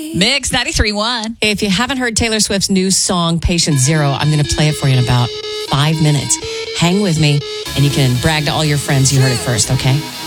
Mix 93.1. If you haven't heard Taylor Swift's new song, Patient Zero, I'm going to play it for you in about 5 minutes. Hang with me, and you can brag to all your friends you heard it first, okay?